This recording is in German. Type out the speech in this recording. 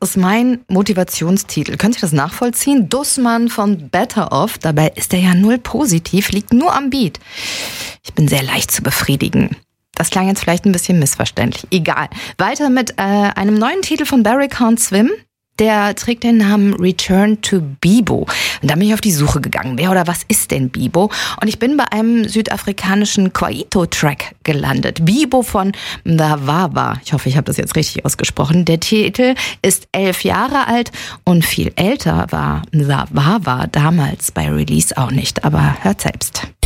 ist mein Motivationstitel. Könnt ihr das nachvollziehen? Dussmann von Better Off. Dabei ist er ja null positiv, liegt nur am Beat. Ich bin sehr leicht zu befriedigen. Das klang jetzt vielleicht ein bisschen missverständlich. Egal. Weiter mit einem neuen Titel von Barry Can't Swim. Der trägt den Namen Return to Bibo. Und da bin ich auf die Suche gegangen. Wer oder was ist denn Bibo? Und ich bin bei einem südafrikanischen Kwaito-Track gelandet. Bibo von Mzawawa. Ich hoffe, ich habe das jetzt richtig ausgesprochen. Der Titel ist 11 Jahre alt und viel älter war Mzawawa damals bei Release auch nicht. Aber hört selbst.